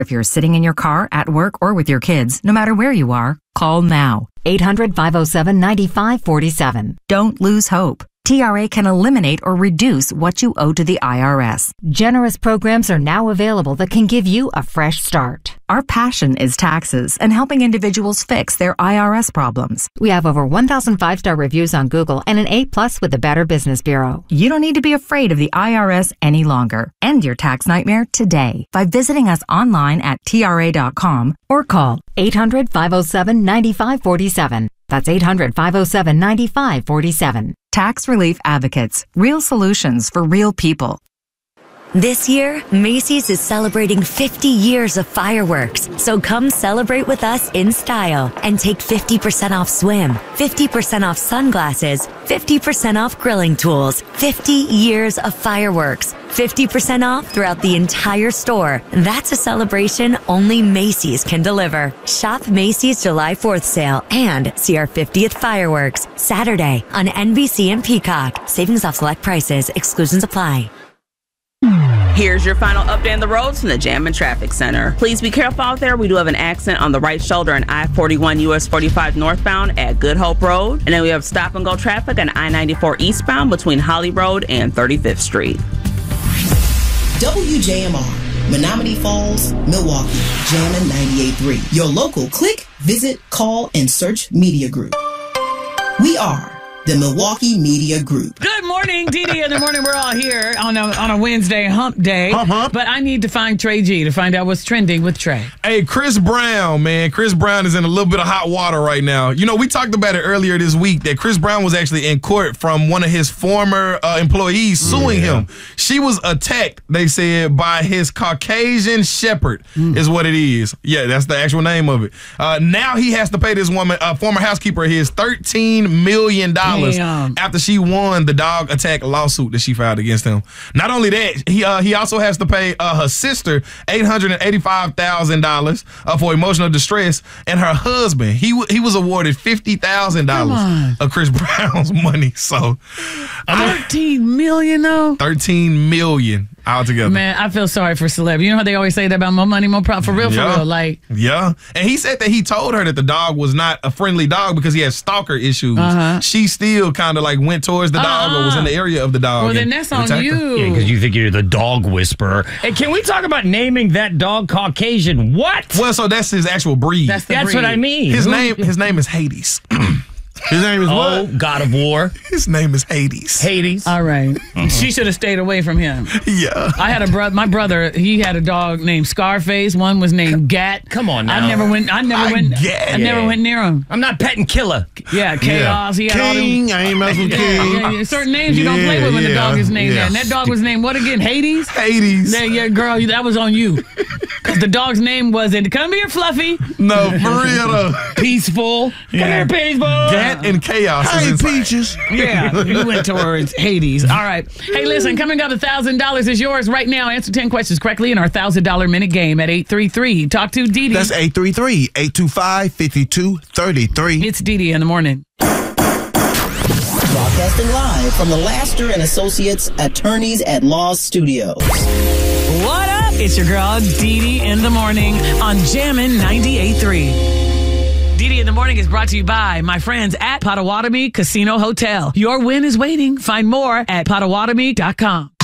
If you're sitting in your car, at work, or with your kids, no matter where you are, call now. 800-507-9547. Don't lose hope. TRA can eliminate or reduce what you owe to the IRS. Generous programs are now available that can give you a fresh start. Our passion is taxes and helping individuals fix their IRS problems. We have over 1,000 5-star reviews on Google and an A+ with the Better Business Bureau. You don't need to be afraid of the IRS any longer. End your tax nightmare today by visiting us online at TRA.com or call 800-507-9547. That's 800-507-9547. Tax Relief Advocates. Real solutions for real people. This year, Macy's is celebrating 50 years of fireworks. So come celebrate with us in style and take 50% off swim, 50% off sunglasses, 50% off grilling tools, 50 years of fireworks, 50% off throughout the entire store. That's a celebration only Macy's can deliver. Shop Macy's July 4th sale and see our 50th fireworks Saturday on NBC and Peacock. Savings off select prices. Exclusions apply. Here's your final update on the roads from the Jammin' Traffic Center. Please be careful out there. We do have an accident on the right shoulder on I-41 US 45 northbound at Good Hope Road. And then we have stop and go traffic on I-94 eastbound between Holly Road and 35th Street. WJMR, Menominee Falls, Milwaukee, Jammin' 98.3. Your local click, visit, call, and search media group. We are the Milwaukee Media Group. Good morning, Dee in the morning. We're all here on a Wednesday hump day. Hump. But I need to find Trey G to find out what's trending with Trey. Hey, Chris Brown, man. Chris Brown is in a little bit of hot water right now. You know, we talked about it earlier this week that Chris Brown was actually in court from one of his former employees suing him. She was attacked, they said, by his Caucasian shepherd is what it is. Yeah, that's the actual name of it. Now he has to pay this woman, former housekeeper of his, $13 million. After she won the dog attack lawsuit that she filed against him. Not only that, he also has to pay her sister $885,000 for emotional distress, and her husband he was awarded $50,000 of Chris Brown's money. So $13 million though. $13 million altogether. Man, I feel sorry for celeb. You know how they always say that about more money, more profit. For real. Like, yeah. And he said that he told her that the dog was not a friendly dog because he had stalker issues. She still kind of like went towards the dog or was in the area of the dog. Well, then that's on you. Yeah, because you think you're the dog whisperer. And can we talk about naming that dog Caucasian? What? Well, so that's his actual breed. That's what I mean. His name is Hades. His name is what? Oh, God of War. His name is Hades. Hades. All right. She should have stayed away from him. Yeah. I had my brother, he had a dog named Scarface. One was named Gat. Come on now. I never went near him. I'm not petting Killer. Yeah, Chaos. He had King. I ain't messing with King. Yeah. Certain names you don't play with when the dog is named that. And that dog was named what again? Hades? Hades. Yeah, girl, that was on you. Because the dog's name wasn't, come here, Fluffy. No, for real though. Peaceful. Come here, Peaceful. Gat and Chaos. Hey, Peaches. Yeah, you went towards Hades. All right. Hey, listen, coming up, $1,000 is yours right now. Answer 10 questions correctly in our $1,000 minute game at 833. Talk to Dee Dee. That's 833-825-5233. It's Dee Dee in the morning. Broadcasting live from the Laster and Associates Attorneys at Law Studios. What up? It's your girl, Dee Dee in the morning on Jammin' 98.3. Dee Dee in the morning is brought to you by my friends at Potawatomi Casino Hotel. Your win is waiting. Find more at Potawatomi.com.